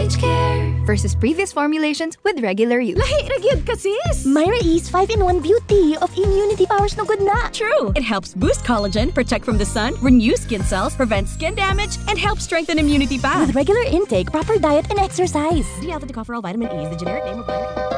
pH Care versus previous formulations with regular use. Lahi ra gyud ka, sis. Myra E's 5-in-1 beauty of immunity powers no good na. True. It helps boost collagen, protect from the sun, renew skin cells, prevent skin damage, and help strengthen immunity back. With regular intake, proper diet, and exercise. D-alpha-tocopherol vitamin E is the generic name of vitamin E.